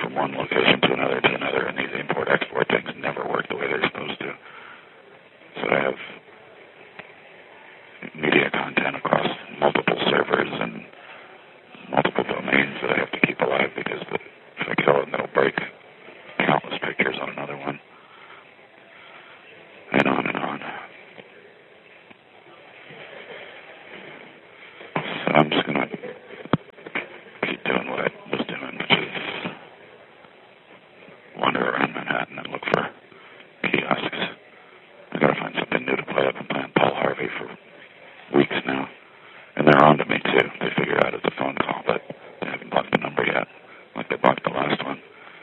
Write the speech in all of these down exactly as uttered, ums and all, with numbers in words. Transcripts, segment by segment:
from one location to another to another, and these import-export things never work the way they're supposed to. So I have media content across multiple servers and multiple domains that I have to keep alive because if I kill it, it'll break countless pictures on another one, and on and on. So I'm just going to keep doing what I was doing, which is wander around Manhattan and look for kiosks. I got to find something new to play. I've been playing Paul Harvey for weeks now, and they're on to me too. They figure out it's a phone call, but they haven't blocked the number yet, like they blocked the last one.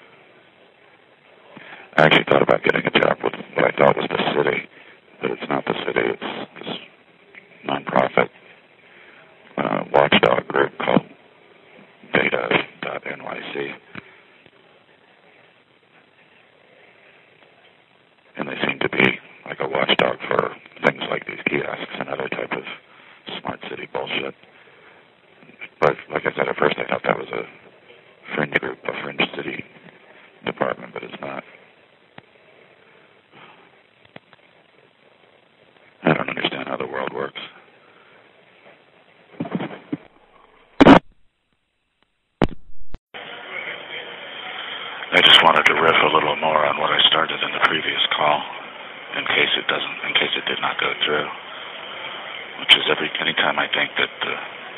I actually thought about getting a job with what I thought was the city, but it's not the city. It's this nonprofit uh, watchdog group called Beta dot N Y C. And they seem to be like a watchdog for things like these kiosks and other type of smart city bullshit. But like I said, at first I thought that was a fringe group, a fringe city department, but it's not. I don't understand how the world works. I just wanted to riff a little more on what I started in the previous call, in case it doesn't, in case it did not go through. Which is every anytime I think that the,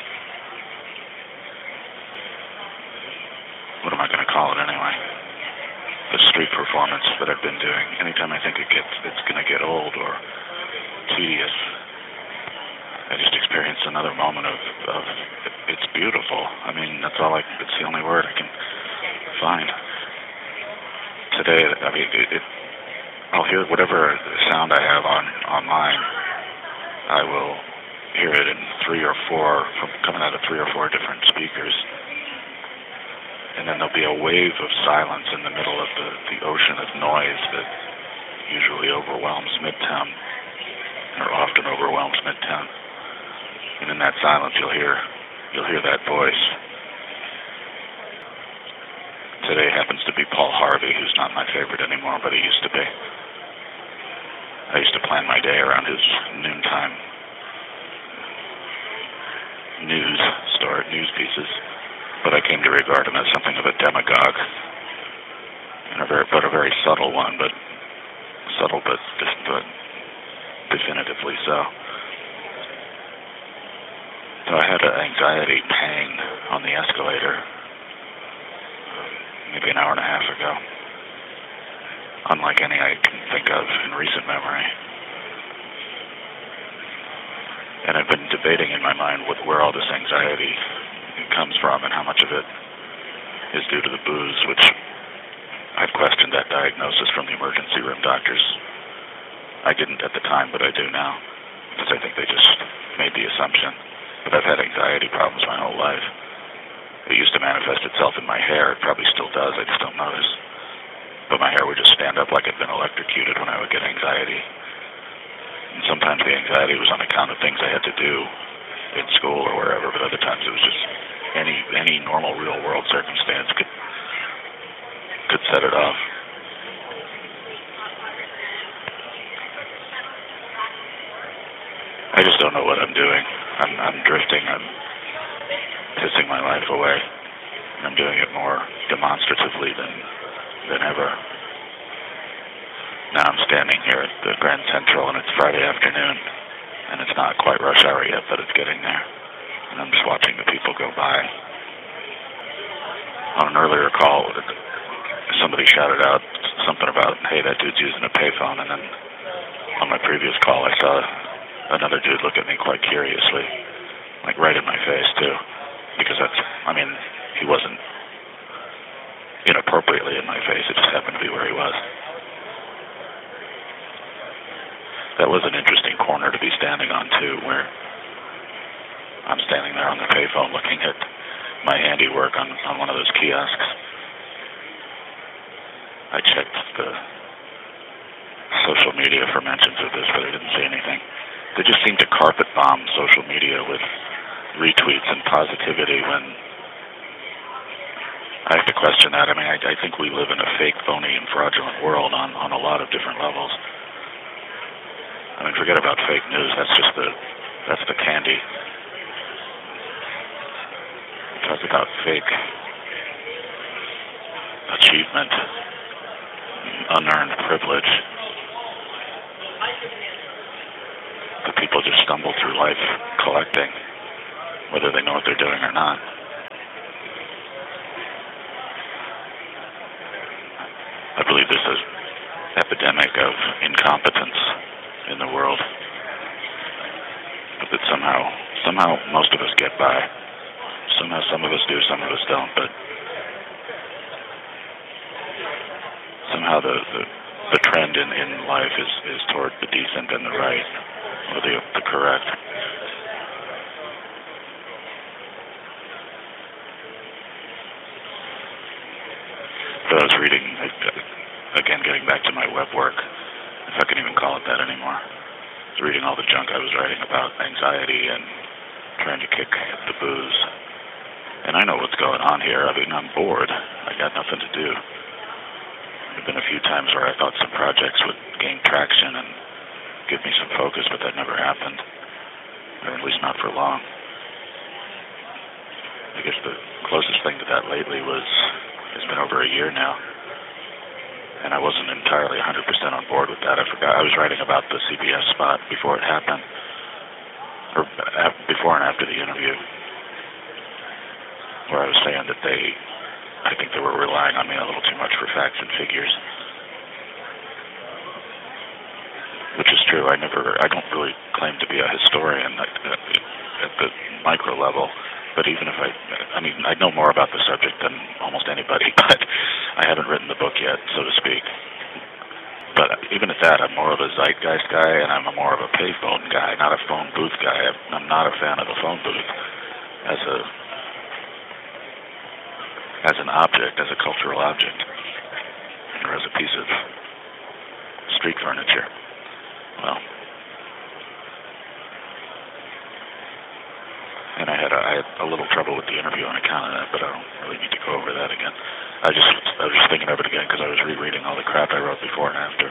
what am I going to call it anyway? The street performance that I've been doing. Anytime I think it gets, it's going to get old or tedious, I just experience another moment of, of it's beautiful. I mean, that's all I, it's the only word I can find. Today, I mean, it, it, I'll hear whatever sound I have on online, I will hear it in three or four, from coming out of three or four different speakers. And then there'll be a wave of silence in the middle of the, the ocean of noise that usually overwhelms Midtown, or often overwhelms Midtown. And in that silence, you'll hear you'll hear that voice. Today happens to be Paul Harvey, who's not my favorite anymore, but he used to be. I used to plan my day around his noontime news story, news pieces, but I came to regard him as something of a demagogue, and a very, but a very subtle one, but subtle, but, but definitively so. So I had an anxiety pang on the escalator maybe an hour and a half ago, unlike any I can think of in recent memory. And I've been debating in my mind with where all this anxiety comes from and how much of it is due to the booze, which I've questioned that diagnosis from the emergency room doctors. I didn't at the time, but I do now, because I think they just made the assumption. But I've had anxiety problems my whole life. It used to manifest itself in my hair. It probably still does. I just don't notice. But my hair would just stand up like I'd been electrocuted when I would get anxiety. And sometimes the anxiety was on account of things I had to do in school or wherever, but other times it was just any any normal real-world circumstance could could set it off. I just don't know what I'm doing. I'm, I'm drifting. I'm pissing my life away. And I'm doing it more demonstratively than than ever. Now I'm standing here at the Grand Central, and it's Friday afternoon, and it's not quite rush hour yet, but it's getting there. And I'm just watching the people go by. On an earlier call, somebody shouted out something about, hey, that dude's using a payphone, and then on my previous call, I saw another dude look at me quite curiously, like right in my face, too. Because that's, I mean, he wasn't inappropriately in my face, it just happened to be where he was. That was an interesting corner to be standing on, too, where I'm standing there on the payphone looking at my handiwork on, on one of those kiosks. I checked the social media for mentions of this, but I didn't see anything. They just seem to carpet bomb social media with retweets and positivity when I have to question that. I mean, I, I think we live in a fake, phony, and fraudulent world on, on a lot of different levels. I mean, forget about fake news. That's just the that's the candy. Talk about fake achievement, unearned privilege. The people just stumble through life collecting, whether they know what they're doing or not. I believe there's an epidemic of incompetence in the world, but that somehow, somehow most of us get by. Somehow some of us do, some of us don't, but somehow the, the, the trend in, in life is, is toward the decent and the right, or the, the correct. But I was reading, again, getting back to my web work, if I can even call it that anymore. I was reading all the junk I was writing about anxiety and trying to kick the booze. And I know what's going on here. I mean, I'm bored. I got nothing to do. There have been a few times where I thought some projects would gain traction and give me some focus, but that never happened, or at least not for long. I guess the closest thing to that lately was, it's been over a year now, and I wasn't entirely one hundred percent on board with that. I forgot. I was writing about the C B S spot before it happened, or before and after the interview, where I was saying that they, I think they were relying on me a little too much for facts and figures. Which is true. I never, I don't really claim to be a historian at, at, at the micro level. But even if I, I mean, I know more about the subject than almost anybody, but I haven't written the book yet, so to speak. But even at that, I'm more of a zeitgeist guy, and I'm a more of a payphone guy, not a phone booth guy. I'm not a fan of the phone booth as a, as an object, as a cultural object, or as a piece of street furniture. Well, and I had a, I had a little trouble with the interview on account of that, but I don't really need to go over that again. I just I was just thinking of it again because I was rereading all the crap I wrote before and after.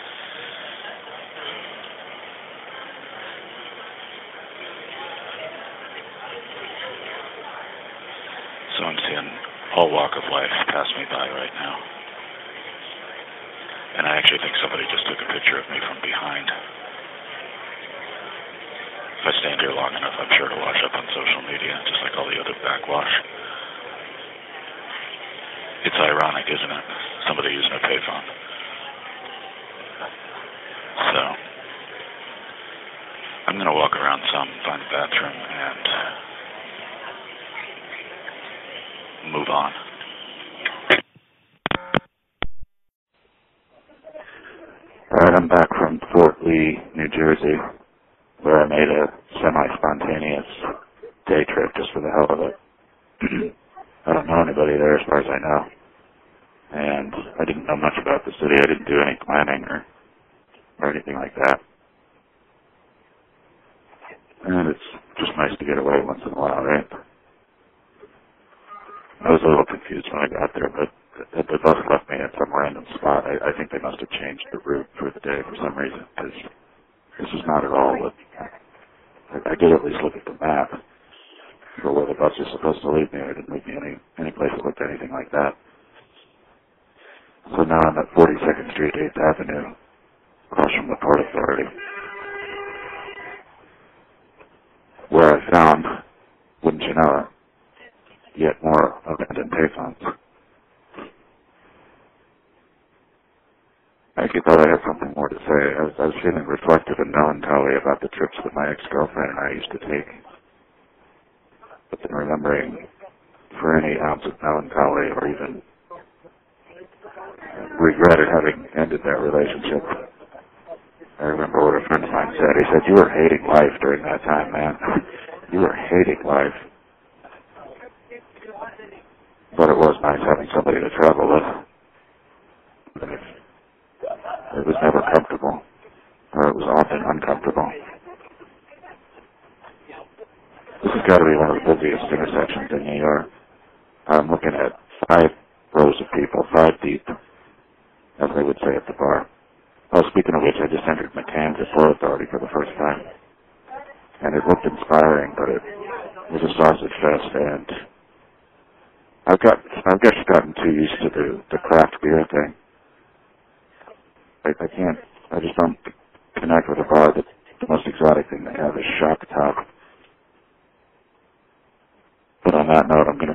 So I'm seeing all walk of life pass me by right now. And I actually think somebody just took a picture of me from behind. If I stand here long enough, I'm sure to wash up on social media, just like all the other backwash. It's ironic, isn't it? Somebody using a payphone. So, I'm going to walk around some, find a bathroom, and move on. Alright, I'm back from Fort Lee, New Jersey, where I made a semi-spontaneous day trip just for the hell of it. I don't know anybody there as far as I know. And I didn't know much about the city. I didn't do any planning or, or anything like that. And it's just nice to get away once in a while, right? I was a little confused when I got there, but the, the bus left me at some random spot. I, I think they must have changed the route for the day for some reason, because this is not at all what I, I did at least look at the map for where the bus was supposed to leave me. It didn't leave me any any place that looked anything like that. So now I'm at forty-second Street, eighth Avenue, across from the Port Authority, where I found, wouldn't you know it, yet more abandoned payphones. I actually thought I had something more to say. I was, I was feeling reflective and melancholy about the trips that my ex-girlfriend and I used to take. But then remembering, for any ounce of melancholy or even regret at having ended that relationship, I remember what a friend of mine said. He said, "You were hating life during that time, man. You were hating life." But it was nice having somebody to travel with. It was never comfortable, or it was often uncomfortable. This has got to be one of the busiest intersections in New York. I'm looking at five rows of people, five deep, as they would say at the bar. Oh, speaking of which, I just entered McCann's at Port Authority for the first time. And it looked inspiring, but it was a sausage fest, and I've got, I've just gotten too used to the, the craft beer thing. I, I can't, I just don't connect with a bar that the most exotic thing they have is Shock Top. But on that note, I'm going to